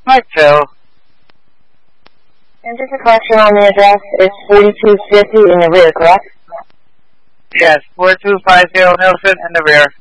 Hi, Phil. And just a correction on the address, it's 4250 in the rear, correct? Yes, 4250 Milton in the rear.